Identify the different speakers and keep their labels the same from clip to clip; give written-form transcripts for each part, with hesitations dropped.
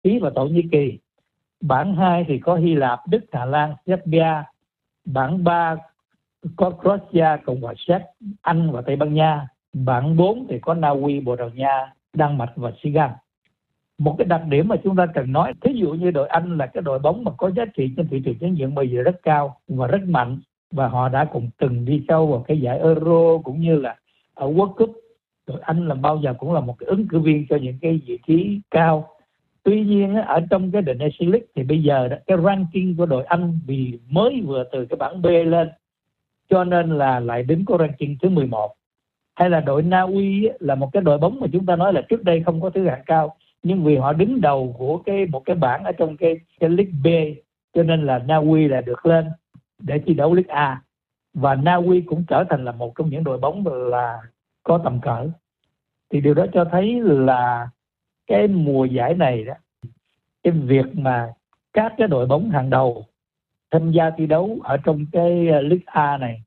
Speaker 1: Ý và Thổ Nhĩ Kỳ. Bảng 2 thì có Hy Lạp, Đức, Hà Lan, Serbia. Bảng 3 có Croatia, Cộng hòa Séc, Anh và Tây Ban Nha. Bảng 4 thì có Na Uy, Bồ Đào Nha, Đan Mạch và Senegal. Một cái đặc điểm mà chúng ta cần nói, thí dụ như đội Anh là cái đội bóng mà có giá trị trên thị trường chuyển nhượng bây giờ rất cao và rất mạnh, và họ đã cùng từng đi sâu vào cái giải Euro cũng như là ở World Cup. Đội Anh là bao giờ cũng là một cái ứng cử viên cho những cái vị trí cao. Tuy nhiên ở trong cái The Nations League thì bây giờ cái ranking của đội Anh vì mới vừa từ cái bảng B lên, cho nên là lại đứng có ranking thứ 11. Hay là đội Na Uy là một cái đội bóng mà chúng ta nói là trước đây không có thứ hạng cao, nhưng vì họ đứng đầu của một cái bảng ở trong cái League B, cho nên là Na Uy là được lên để thi đấu League A. Và Na Uy cũng trở thành là một trong những đội bóng là có tầm cỡ. Thì điều đó cho thấy là cái mùa giải này đó, cái việc mà các cái đội bóng hàng đầu tham gia thi đấu ở trong cái League A này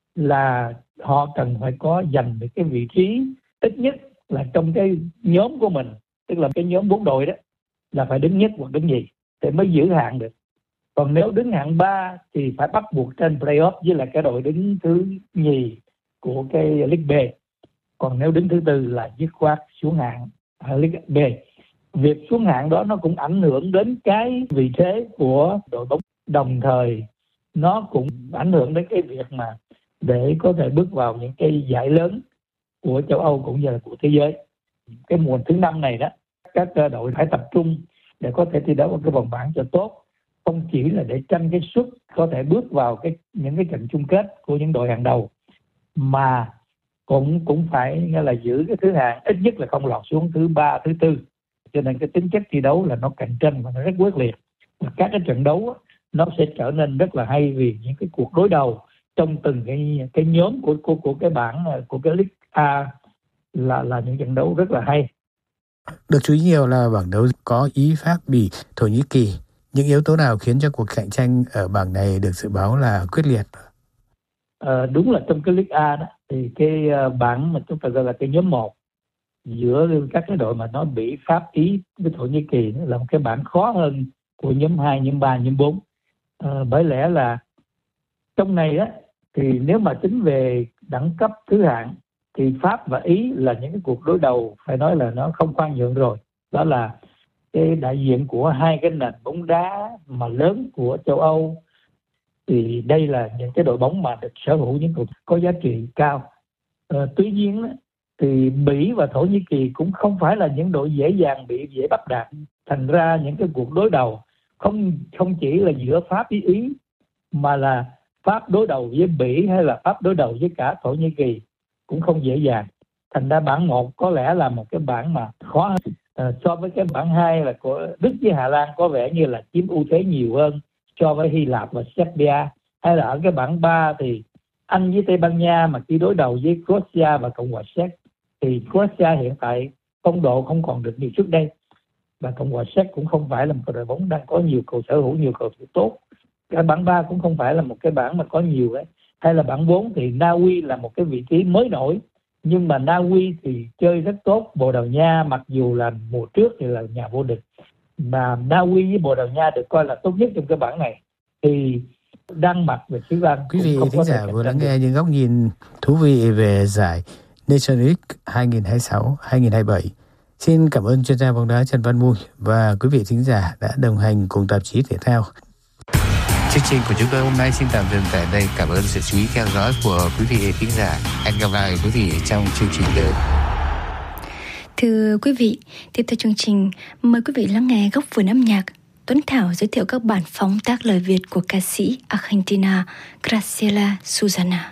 Speaker 1: là họ cần phải có giành được cái vị trí ít nhất là trong cái nhóm của mình, tức là cái nhóm 4 đội đó là phải đứng nhất hoặc đứng nhì thì mới giữ hạng được. Còn nếu đứng hạng 3 thì phải bắt buộc trên playoff với là cái đội đứng thứ nhì của cái League B. Còn nếu đứng thứ tư là dứt khoát xuống hạng ở League B. Việc xuống hạng đó nó cũng ảnh hưởng đến cái vị thế của đội bóng, đồng thời nó cũng ảnh hưởng đến cái việc mà để có thể bước vào những cái giải lớn của châu Âu cũng như là của thế giới. Cái mùa thứ 5 này đó, các đội phải tập trung để có thể thi đấu ở cái vòng bảng cho tốt, không chỉ là để tranh cái suất có thể bước vào những cái trận chung kết của những đội hàng đầu, mà cũng phải nghĩa là giữ cái thứ hạng, ít nhất là không lọt xuống thứ 3, thứ 4. Cho nên cái tính chất thi đấu là nó cạnh tranh và nó rất quyết liệt. Và các cái trận đấu nó sẽ trở nên rất là hay vì những cái cuộc đối đầu trong từng cái nhóm của cái bảng của cái League A là những trận đấu rất là hay.
Speaker 2: Được chú ý nhiều là bảng đấu có Ý, Pháp, Bỉ, Thổ Nhĩ Kỳ. Những yếu tố nào khiến cho cuộc cạnh tranh ở bảng này được dự báo là quyết liệt?
Speaker 1: Đúng là trong cái League A đó thì cái bảng mà chúng ta gọi là cái nhóm 1 giữa các cái đội mà nó Bỉ, Pháp, Ý với Thổ Nhĩ Kỳ là một cái bảng khó hơn của nhóm 2, nhóm 3, nhóm 4. Bởi lẽ là trong này á thì nếu mà tính về đẳng cấp thứ hạng thì Pháp và Ý là những cái cuộc đối đầu phải nói là nó không khoan nhượng rồi. Đó là cái đại diện của hai cái nền bóng đá mà lớn của châu Âu. Thì đây là những cái đội bóng mà được sở hữu những cầu thủ có giá trị cao. Tuy nhiên thì Bỉ và Thổ Nhĩ Kỳ cũng không phải là những đội dễ dàng bị dễ bắt đạt. Thành ra những cái cuộc đối đầu không chỉ là giữa Pháp với Ý, mà là Pháp đối đầu với Bỉ hay là Pháp đối đầu với cả Thổ Nhĩ Kỳ cũng không dễ dàng. Thành ra bảng 1 có lẽ là một cái bảng mà khó hơn. So với cái bảng 2 là của Đức với Hà Lan có vẻ như là chiếm ưu thế nhiều hơn so với Hy Lạp và Serbia. Hay là ở cái bảng 3 thì Anh với Tây Ban Nha mà khi đối đầu với Croatia và Cộng hòa Séc thì Croatia hiện tại phong độ không còn được như trước đây, và Cộng hòa Séc cũng không phải là một đội bóng đang có nhiều sở hữu nhiều cầu thủ tốt. Cái bảng 3 cũng không phải là một cái bảng mà có nhiều ấy. Hay là bảng 4 thì Na Uy là một cái vị trí mới nổi, nhưng mà Na Uy thì chơi rất tốt. Bồ Đào Nha mặc dù là mùa trước thì là nhà vô địch, mà Na Uy với Bồ Đào Nha được coi là tốt nhất trong cái bảng này. Thì Đan Mạch và Xứ Lan.
Speaker 2: Quý vị thính giả vừa lắng nghe những góc nhìn thú vị về giải Nations League 2026-2027. Xin cảm ơn chuyên gia bóng đá Trần Văn Mùi và quý vị thính giả đã đồng hành cùng tạp chí Thể thao. Chương trình của chúng tôi hôm nay xin tạm dừng tại đây. Cảm ơn sự chú ý theo dõi của quý vị thính giả. Hẹn gặp lại quý vị trong chương trình tới.
Speaker 3: Thưa quý vị, tiếp theo chương trình, mời quý vị lắng nghe góc vườn âm nhạc. Tuấn Thảo giới thiệu các bản phóng tác lời Việt của ca sĩ Argentina Graciela Susana.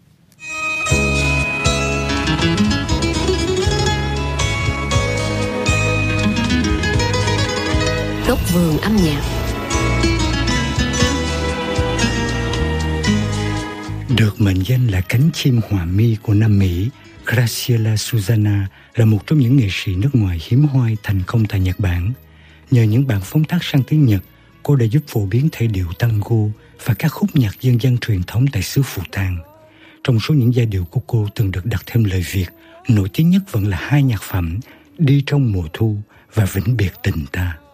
Speaker 4: Góc vườn âm nhạc.
Speaker 5: Được mệnh danh là cánh chim họa mi của Nam Mỹ, Graciela Susana là một trong những nghệ sĩ nước ngoài hiếm hoi thành công tại Nhật Bản. Nhờ những bản phóng tác sang tiếng Nhật, cô đã giúp phổ biến thể điệu tango và các khúc nhạc dân gian truyền thống tại xứ Phù Tang. Trong số những giai điệu của cô từng được đặt thêm lời Việt, nổi tiếng nhất vẫn là hai nhạc phẩm Đi trong mùa thu và Vĩnh biệt tình ta.